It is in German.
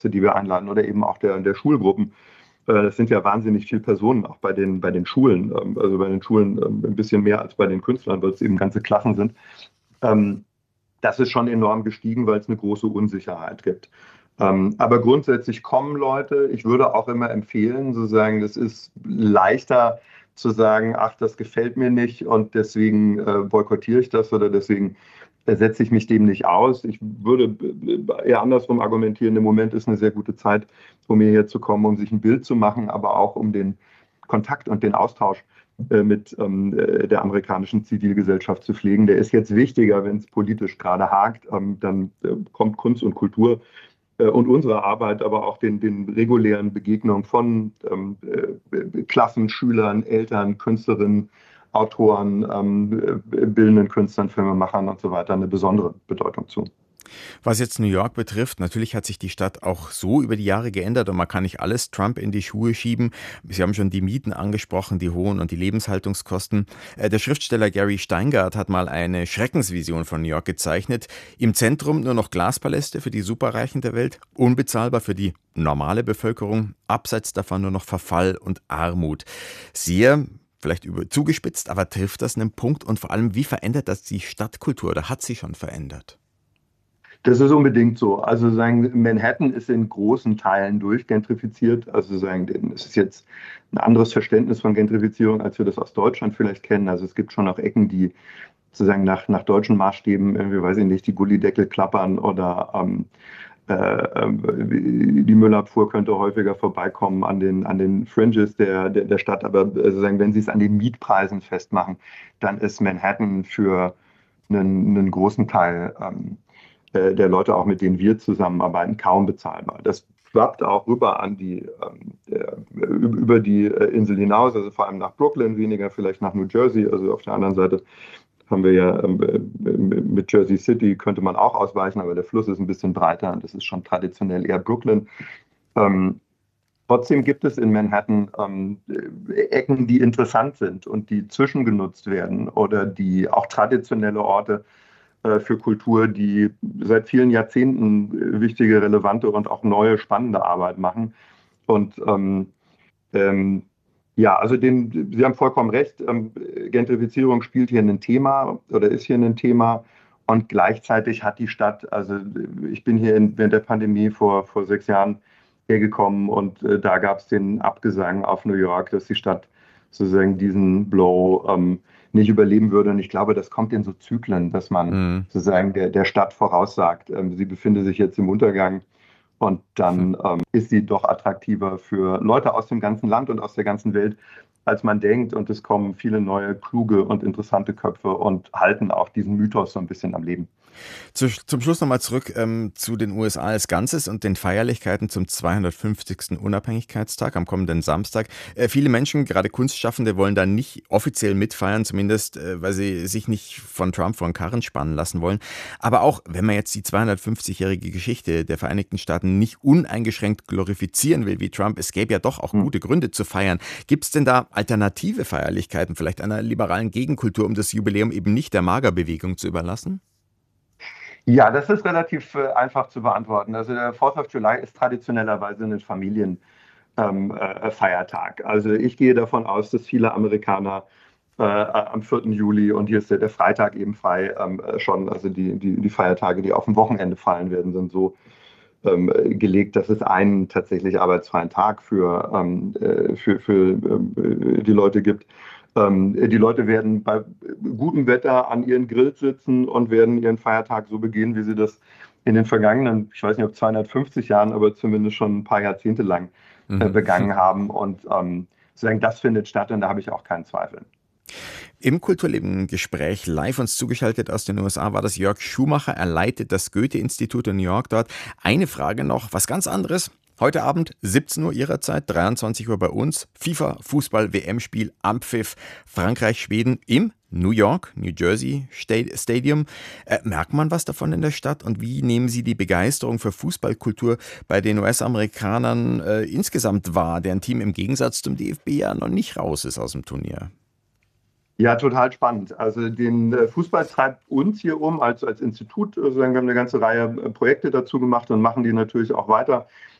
die wir einladen oder eben auch der Schulgruppen. Das sind ja wahnsinnig viele Personen, auch bei den Schulen. Also bei den Schulen ein bisschen mehr als bei den Künstlern, weil es eben ganze Klassen sind. Ähm, Das ist schon enorm gestiegen, weil es eine große Unsicherheit gibt. Aber grundsätzlich kommen Leute. Ich würde auch immer empfehlen, sozusagen, das ist leichter zu sagen, ach, das gefällt mir nicht und deswegen boykottiere ich das oder deswegen setze ich mich dem nicht aus. Ich würde eher andersrum argumentieren. Im Moment ist eine sehr gute Zeit, um hierher zu kommen, um sich ein Bild zu machen, aber auch um den Kontakt und den Austausch mit der amerikanischen Zivilgesellschaft zu pflegen. Der ist jetzt wichtiger, wenn es politisch gerade hakt. Dann kommt Kunst und Kultur und unsere Arbeit, aber auch den regulären Begegnungen von Klassen, Schülern, Eltern, Künstlerinnen, Autoren, bildenden Künstlern, Filmemachern und so weiter eine besondere Bedeutung zu. Was jetzt New York betrifft, natürlich hat sich die Stadt auch so über die Jahre geändert und man kann nicht alles Trump in die Schuhe schieben. Sie haben schon die Mieten angesprochen, die hohen und die Lebenshaltungskosten. Der Schriftsteller Gary Steingart hat mal eine Schreckensvision von New York gezeichnet. Im Zentrum nur noch Glaspaläste für die Superreichen der Welt, unbezahlbar für die normale Bevölkerung, abseits davon nur noch Verfall und Armut. Sehr vielleicht zugespitzt, aber trifft das einen Punkt und vor allem, wie verändert das die Stadtkultur oder hat sie schon verändert? Das ist unbedingt so. Also sagen, Manhattan ist in großen Teilen durchgentrifiziert. Also sagen, es ist jetzt ein anderes Verständnis von Gentrifizierung, als wir das aus Deutschland vielleicht kennen. Also es gibt schon auch Ecken, die sozusagen nach deutschen Maßstäben, irgendwie weiß ich nicht, die Gullydeckel klappern oder die Müllabfuhr könnte häufiger vorbeikommen an den Fringes der Stadt. Aber sozusagen, wenn Sie es an den Mietpreisen festmachen, dann ist Manhattan für einen großen Teil der Leute, auch mit denen wir zusammenarbeiten, kaum bezahlbar. Das schwappt auch rüber über die Insel hinaus, also vor allem nach Brooklyn, weniger vielleicht nach New Jersey. Also auf der anderen Seite haben wir ja mit Jersey City könnte man auch ausweichen, aber der Fluss ist ein bisschen breiter und das ist schon traditionell eher Brooklyn. Ähm, Trotzdem gibt es in Manhattan Ecken, die interessant sind und die zwischengenutzt werden oder die auch traditionelle Orte für Kultur, die seit vielen Jahrzehnten wichtige, relevante und auch neue, spannende Arbeit machen. Und ähm, ja, also Sie haben vollkommen recht, Gentrifizierung spielt hier ein Thema oder ist hier ein Thema. Und gleichzeitig hat die Stadt, also ich bin hier während der Pandemie vor 6 Jahren hergekommen und da gab es den Abgesang auf New York, dass die Stadt sozusagen diesen Blow nicht überleben würde. Und ich glaube, das kommt in so Zyklen, dass man Mhm. sozusagen der Stadt voraussagt, sie befinde sich jetzt im Untergang und dann ist sie doch attraktiver für Leute aus dem ganzen Land und aus der ganzen Welt, als man denkt. Und es kommen viele neue, kluge und interessante Köpfe und halten auch diesen Mythos so ein bisschen am Leben. Zum Schluss nochmal zurück zu den USA als Ganzes und den Feierlichkeiten zum 250. Unabhängigkeitstag am kommenden Samstag. Viele Menschen, gerade Kunstschaffende, wollen da nicht offiziell mitfeiern, zumindest weil sie sich nicht von Trump vor den Karren spannen lassen wollen. Aber auch, wenn man jetzt die 250-jährige Geschichte der Vereinigten Staaten nicht uneingeschränkt glorifizieren will wie Trump, es gäbe ja doch auch Hm. gute Gründe zu feiern. Gibt es denn da alternative Feierlichkeiten, vielleicht einer liberalen Gegenkultur, um das Jubiläum eben nicht der Magerbewegung zu überlassen? Ja, das ist relativ einfach zu beantworten. Also der 4th of July ist traditionellerweise ein Familienfeiertag. Also ich gehe davon aus, dass viele Amerikaner am 4. Juli und hier ist der Freitag eben frei schon, also die Feiertage, die auf dem Wochenende fallen werden, sind so gelegt, dass es einen tatsächlich arbeitsfreien Tag für die Leute gibt. Die Leute werden bei gutem Wetter an ihren Grills sitzen und werden ihren Feiertag so begehen, wie sie das in den vergangenen, ich weiß nicht, ob 250 Jahren, aber zumindest schon ein paar Jahrzehnte lang Mhm. begangen haben. Und sozusagen das findet statt und da habe ich auch keinen Zweifel. Im Kulturleben-Gespräch live uns zugeschaltet aus den USA war das Jörg Schumacher. Er leitet das Goethe-Institut in New York dort. Eine Frage noch, was ganz anderes. Heute Abend, 17 Uhr Ihrer Zeit, 23 Uhr bei uns. FIFA-Fußball-WM-Spiel Ampfiff Frankreich-Schweden im New York, New Jersey Stadium. Merkt man was davon in der Stadt und wie nehmen Sie die Begeisterung für Fußballkultur bei den US-Amerikanern insgesamt wahr, deren Team im Gegensatz zum DFB ja noch nicht raus ist aus dem Turnier? Ja, total spannend. Also den Fußball treibt uns hier als Institut. Also wir haben eine ganze Reihe Projekte dazu gemacht und machen die natürlich auch weiter.